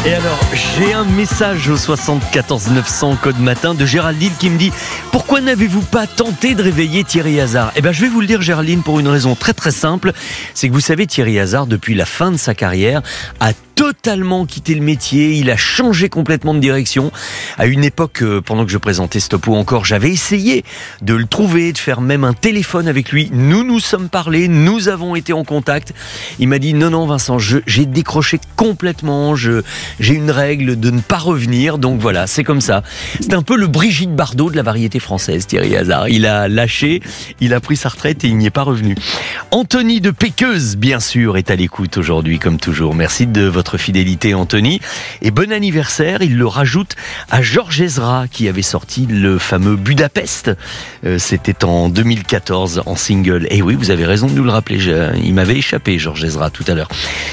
Et alors, j'ai un message au 74 900 code matin de Géraldine qui me dit « Pourquoi n'avez-vous pas tenté de réveiller Thierry Hazard ?» Eh bien, je vais vous le dire, Géraldine, pour une raison très très simple. C'est que vous savez, Thierry Hazard, depuis la fin de sa carrière, a totalement quitté le métier, il a changé complètement de direction. À une époque, pendant que je présentais Stop ou encore, j'avais essayé de le trouver, de faire même un téléphone avec lui. Nous nous sommes parlé, nous avons été en contact. Il m'a dit non Vincent, j'ai décroché complètement, j'ai une règle de ne pas revenir, donc voilà, c'est comme ça. C'est un peu le Brigitte Bardot de la variété française, Thierry Hazard. Il a lâché, il a pris sa retraite et il n'y est pas revenu. Anthony de Péqueuse, bien sûr, est à l'écoute aujourd'hui, comme toujours. Merci de votre fidélité, Anthony. Et bon anniversaire, il le rajoute à Georges Ezra, qui avait sorti le fameux Budapest. C'était en 2014, en single. Et oui, vous avez raison de nous le rappeler. Il m'avait échappé, Georges Ezra, tout à l'heure.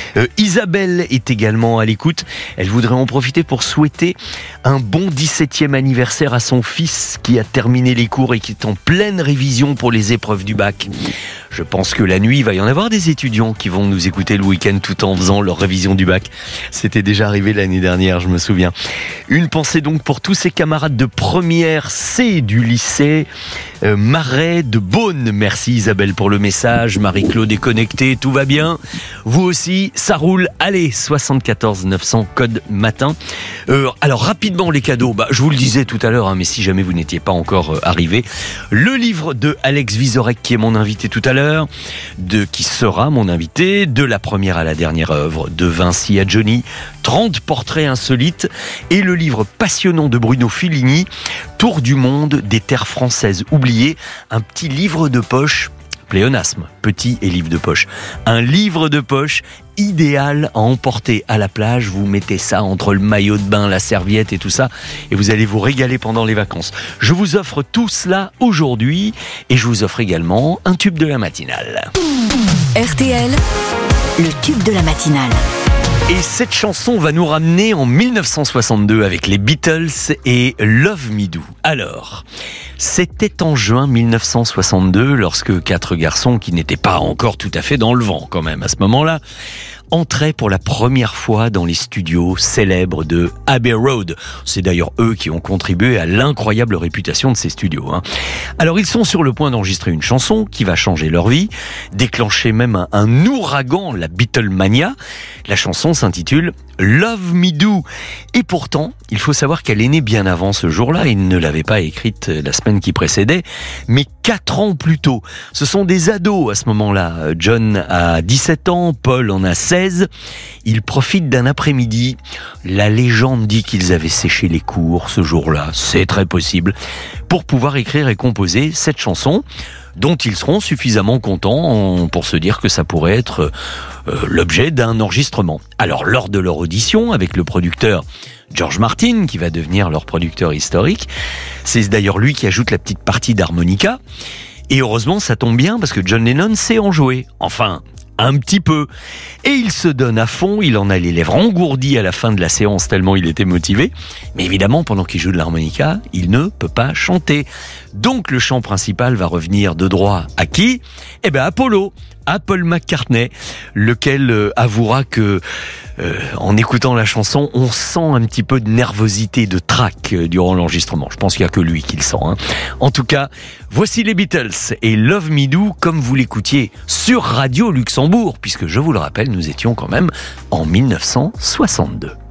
Isabelle est également à l'écoute. Elle voudrait en profiter pour souhaiter un bon 17e anniversaire à son fils qui a terminé les cours et qui est en pleine révision pour les épreuves du bac. Je pense que la nuit, il va y en avoir des étudiants qui vont nous écouter le week-end tout en faisant leur révision du bac. C'était déjà arrivé l'année dernière, je me souviens. Une pensée donc pour tous ces camarades de première C du lycée Marais de Beaune. Merci Isabelle pour le message. Marie-Claude est connectée, tout va bien. Vous aussi, ça roule. Allez, 74 900 code matin. Alors rapidement les cadeaux, je vous le disais tout à l'heure, mais si jamais vous n'étiez pas encore arrivé, le livre de Alex Vizorek qui est mon invité tout à l'heure, qui sera mon invité, de la première à la dernière œuvre, de Vinci à Johnny, 30 portraits insolites, et le livre passionnant de Bruno Fellini, Tour du monde des terres françaises oubliées, un petit livre de poche, pléonasme, petit et livre de poche, un livre de poche idéal à emporter à la plage. Vous mettez ça entre le maillot de bain, la serviette et tout ça, et vous allez vous régaler pendant les vacances. Je vous offre tout cela aujourd'hui, et je vous offre également un tube de la matinale. RTL, le tube de la matinale. Et cette chanson va nous ramener en 1962 avec les Beatles et Love Me Do. Alors, c'était en juin 1962 lorsque 4 garçons qui n'étaient pas encore tout à fait dans le vent quand même à ce moment-là, entraient pour la première fois dans les studios célèbres de Abbey Road. C'est d'ailleurs eux qui ont contribué à l'incroyable réputation de ces studios. Alors ils sont sur le point d'enregistrer une chanson qui va changer leur vie, déclencher même un ouragan, la Beatlemania. La chanson s'intitule Love Me Do. Et pourtant, il faut savoir qu'elle est née bien avant ce jour-là. Ils ne l'avaient pas écrite la semaine qui précédait, mais 4 ans plus tôt. Ce sont des ados à ce moment-là. John a 17 ans, Paul en a 16. Ils profitent d'un après-midi. La légende dit qu'ils avaient séché les cours ce jour-là, c'est très possible, pour pouvoir écrire et composer cette chanson, dont ils seront suffisamment contents pour se dire que ça pourrait être l'objet d'un enregistrement. Alors, lors de leur audition avec le producteur George Martin, qui va devenir leur producteur historique, c'est d'ailleurs lui qui ajoute la petite partie d'harmonica. Et heureusement, ça tombe bien parce que John Lennon sait en jouer. Enfin, un petit peu. Et il se donne à fond, il en a les lèvres engourdies à la fin de la séance tellement il était motivé. Mais évidemment, pendant qu'il joue de l'harmonica, il ne peut pas chanter. Donc le chant principal va revenir de droit à qui ? À Paul McCartney, lequel avouera que en écoutant la chanson, on sent un petit peu de nervosité, de trac durant l'enregistrement. Je pense qu'il n'y a que lui qui le sent. En tout cas, voici les Beatles et Love Me Do comme vous l'écoutiez sur Radio Luxembourg, puisque je vous le rappelle, nous étions quand même en 1962.